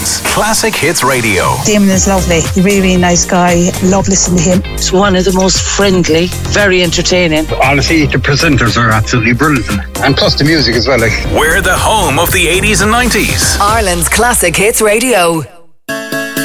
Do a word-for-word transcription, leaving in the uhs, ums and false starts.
Ireland's Classic Hits Radio. Damon is lovely. He's a really, really nice guy. Love listening to him. He's one of the most friendly, very entertaining. Honestly, the presenters are absolutely brilliant. And plus the music as well. Like. We're the home of the eighties and nineties. Ireland's Classic Hits Radio.